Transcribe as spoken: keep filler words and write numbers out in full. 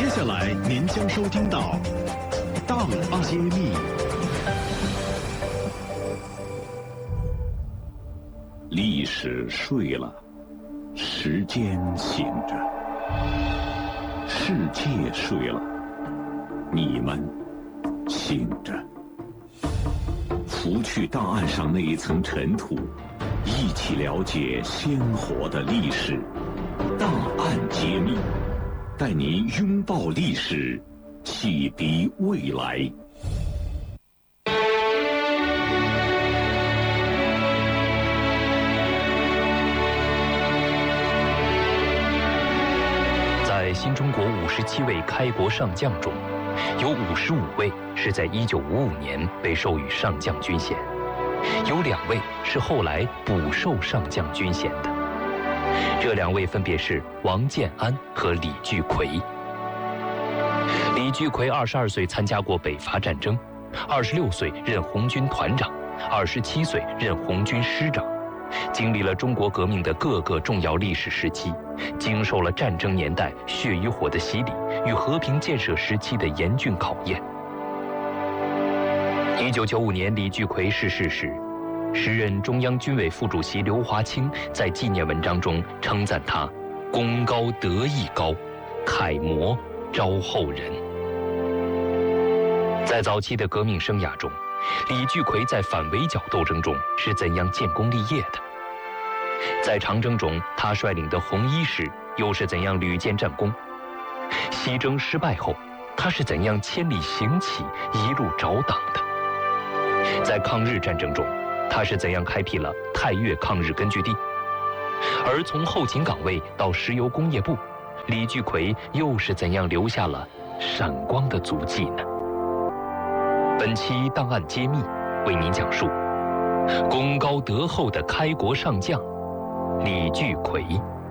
接下来您将收听到《档案揭秘》。历史睡了，时间醒着，世界睡了，你们醒着。拂去档案上那一层尘土，一起了解鲜活的历史。档案揭秘，带您拥抱历史，启迪未来。 在新中国五十七位开国上将中，有五十五位是在一九五五年被授予上将军衔，有两位是后来补授上将军衔的。这两位分别是王建安和李聚奎。李聚奎二十二岁参加过北伐战争，二十六岁任红军团长，二十七岁任红军师长，经历了中国革命的各个重要历史时期，经受了战争年代血与火的洗礼与和平建设时期的严峻考验。一九九五年李聚奎逝世时，时任中央军委副主席刘华清在纪念文章中称赞他功高德艺高，楷模招后人。在早期的革命生涯中，李聚奎在反围剿斗争中是怎样建功立业的？在长征中，他率领的红一师又是怎样屡建战功？西征失败后，他是怎样千里行乞，一路找党的？在抗日战争中，他是怎样开辟了太岳抗日根据地？而从后勤岗位到石油工业部，李聚奎又是怎样留下了闪光的足迹呢？本期档案揭秘为您讲述功高德厚的开国上将李聚奎。